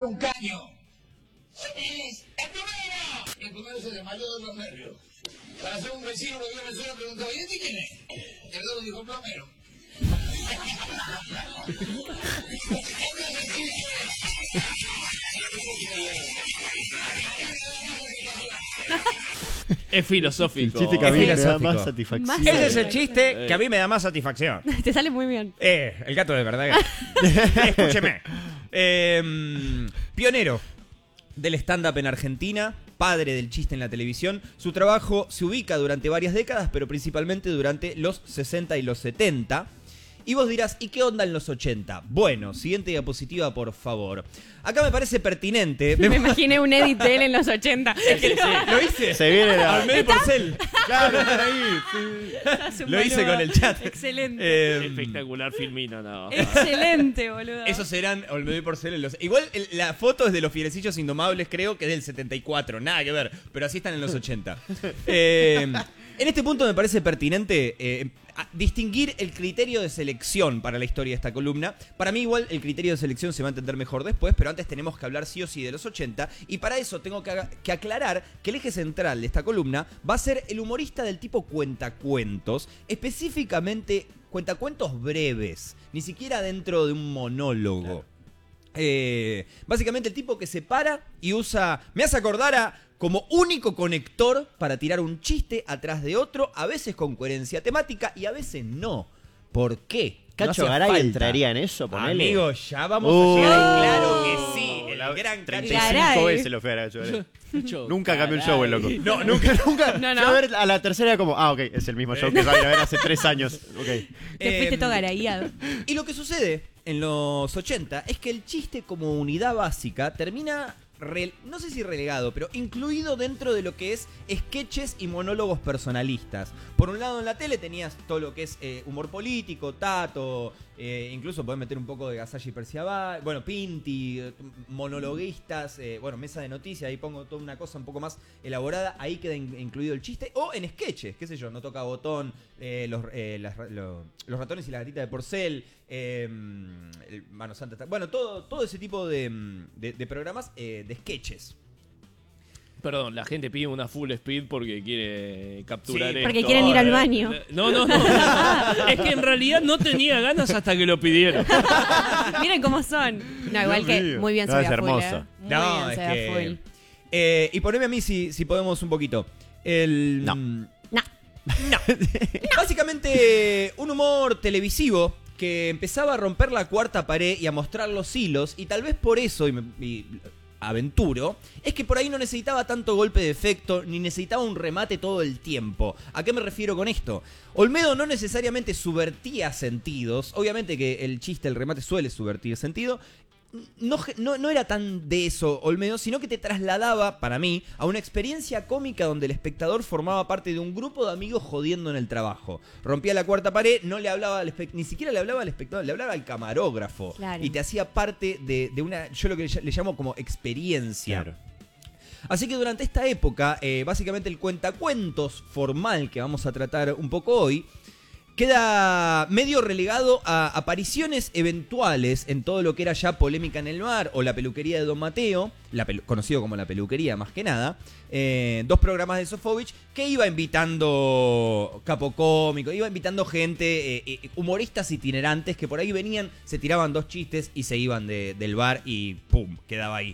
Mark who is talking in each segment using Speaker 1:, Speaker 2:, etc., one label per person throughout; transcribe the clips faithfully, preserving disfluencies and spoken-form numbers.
Speaker 1: un caño. ¿Quién es? ¡El primero! El primero se desmayó de los nervios. Para ser un vecino lo vio en el suelo y preguntó, ¿y este quién es? El otro dijo, plomero.
Speaker 2: Es filosófico.
Speaker 3: El chiste que a mí me da
Speaker 4: filosófico.
Speaker 3: más satisfacción.
Speaker 5: Más-
Speaker 4: Ese es el chiste que a mí me da más satisfacción.
Speaker 5: Te sale muy bien.
Speaker 4: Eh, el gato de verdad. Escúcheme. Eh, pionero del stand-up en Argentina, padre del chiste en la televisión. Su trabajo se ubica durante varias décadas, pero principalmente durante los sesenta y los setenta. Y vos dirás, ¿y qué onda en los ochenta? Bueno, siguiente diapositiva, por favor. Acá me parece pertinente.
Speaker 5: Me imaginé un edit de él en los ochenta.
Speaker 4: Es que ¿Lo hice?
Speaker 3: Se viene la...
Speaker 4: Olmedo Porcel.
Speaker 3: Claro, están ahí. Sí.
Speaker 4: Lo hice con el chat.
Speaker 5: Excelente.
Speaker 4: Eh,
Speaker 2: Espectacular filmina, no.
Speaker 5: Excelente, boludo.
Speaker 4: Esos serán Olmedo y Porcel en los... Igual el- la foto es de los Fierecillos Indomables, creo que es del setenta y cuatro. Nada que ver, pero así están en los ochenta. Eh, en este punto me parece pertinente eh, a- distinguir el criterio de selección para la historia de esta columna. Para mí igual el criterio de selección se va a entender mejor después, pero antes tenemos que hablar sí o sí de los ochenta. Y para eso tengo que, aga- que aclarar que el eje central de esta columna va a ser el humorista del tipo cuentacuentos, específicamente cuentacuentos breves, ni siquiera dentro de un monólogo. Eh, básicamente el tipo que se para y usa, me hace acordar a, como único conector para tirar un chiste atrás de otro, a veces con coherencia temática y a veces no. ¿Por qué? No
Speaker 3: Cacho
Speaker 4: hace
Speaker 3: Garay
Speaker 4: falta.
Speaker 3: entraría en eso, ponele.
Speaker 4: Amigo, ya vamos
Speaker 3: Uh.
Speaker 4: a llegar ahí. Claro que sí. El
Speaker 3: La-
Speaker 4: gran
Speaker 3: treinta y
Speaker 4: Cacho.
Speaker 5: Garay.
Speaker 3: cinco veces lo fui a ver a Cacho Garay. Nunca cambió el show el loco.
Speaker 4: No, nunca, nunca.
Speaker 5: No,
Speaker 3: Fui a
Speaker 5: no.
Speaker 3: ver a la tercera como, ah, ok, es el mismo show que sabía ver hace tres años. Ok.
Speaker 5: Te fuiste
Speaker 4: Em,
Speaker 5: todo garaíado.
Speaker 4: Y lo que sucede en los ochenta es que el chiste como unidad básica termina, re- no sé si relegado, pero incluido dentro de lo que es sketches y monólogos personalistas. Por un lado en la tele tenías todo lo que es eh, humor político, Tato, eh, incluso podés meter un poco de Gasalla y Perciabal, bueno, Pinti, eh, monologuistas, eh, bueno, mesa de noticias, ahí pongo toda una cosa un poco más elaborada, ahí queda in- incluido el chiste, o en sketches, qué sé yo, No Toca Botón, eh, los, eh, las ra- lo- los ratones y la gatita de Porcel, eh, el Mano Santa, bueno, todo, todo ese tipo de, de- de programas eh, de sketches.
Speaker 2: Perdón, la gente pide una full speed porque quiere capturar
Speaker 4: Sí,
Speaker 2: esto.
Speaker 5: porque quieren ir al
Speaker 2: Eh,
Speaker 5: baño.
Speaker 2: No, no, no. Es que en realidad no tenía ganas hasta que lo pidieron.
Speaker 5: Miren cómo son. No, igual
Speaker 3: Dios
Speaker 5: que
Speaker 3: mío.
Speaker 5: muy bien
Speaker 3: No,
Speaker 5: se ve
Speaker 3: es
Speaker 5: a full,
Speaker 3: hermosa.
Speaker 5: eh. Muy
Speaker 4: No,
Speaker 5: bien
Speaker 4: es
Speaker 5: se ve a
Speaker 4: que...
Speaker 5: full.
Speaker 4: Eh, y poneme a mí si, si podemos un poquito. El...
Speaker 3: No.
Speaker 5: No.
Speaker 4: No. Básicamente un humor televisivo que empezaba a romper la cuarta pared y a mostrar los hilos, y tal vez por eso, y, me- y aventuro, es que por ahí no necesitaba tanto golpe de efecto, ni necesitaba un remate todo el tiempo. ¿A qué me refiero con esto? Olmedo no necesariamente subvertía sentidos, obviamente que el chiste, el remate suele subvertir sentido. No, ge- no, no era tan de eso, Olmedo, sino que te trasladaba, para mí, a una experiencia cómica donde el espectador formaba parte de un grupo de amigos jodiendo en el trabajo. Rompía la cuarta pared, no le hablaba al espect- ni siquiera le hablaba al espectador, le hablaba al camarógrafo.
Speaker 5: Claro.
Speaker 4: Y te hacía parte de, de una, yo lo que le, le llamo como experiencia.
Speaker 3: Claro.
Speaker 4: Así que durante esta época, eh, básicamente el cuentacuentos formal que vamos a tratar un poco hoy, queda medio relegado a apariciones eventuales en todo lo que era ya Polémica en el Mar o La Peluquería de Don Mateo, la pelu- conocido como La Peluquería más que nada, eh, dos programas de Sofovich que iba invitando capo cómico, iba invitando gente, eh, eh, humoristas itinerantes que por ahí venían, se tiraban dos chistes y se iban de- del bar y ¡pum! Quedaba ahí.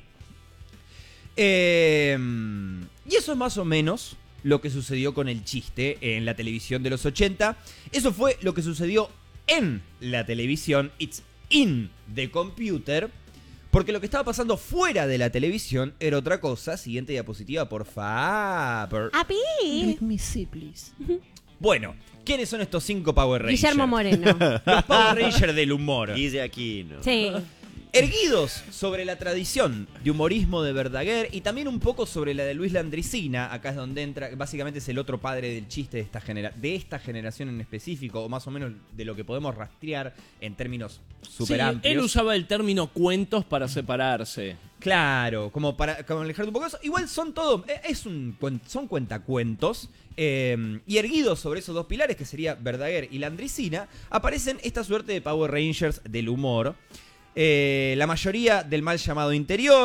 Speaker 4: Eh, y eso es más o menos lo que sucedió con el chiste en la televisión de los ochenta. Eso fue lo que sucedió en la televisión. It's in the computer. Porque lo que estaba pasando fuera de la televisión era otra cosa. Siguiente diapositiva, por favor.
Speaker 5: ¡Api!
Speaker 6: me see, please.
Speaker 4: Bueno, ¿quiénes son estos cinco Power Rangers?
Speaker 5: Guillermo Moreno.
Speaker 4: Los Power Rangers del humor.
Speaker 3: Y de aquí, ¿no?
Speaker 5: Sí.
Speaker 4: Erguidos sobre la tradición de humorismo de Verdaguer y también un poco sobre la de Luis Landricina, acá es donde entra, básicamente es el otro padre del chiste de esta, genera de esta generación en específico, o más o menos de lo que podemos rastrear en términos súper
Speaker 2: Sí,
Speaker 4: amplios.
Speaker 2: él usaba el término cuentos para separarse.
Speaker 4: Claro, como para como alejarte un poco eso. Igual son todo, eh, es un, cuen- son cuentacuentos. Eh, y erguidos sobre esos dos pilares, que sería Verdaguer y Landricina, aparecen esta suerte de Power Rangers del humor. Eh, la mayoría del mal llamado interior.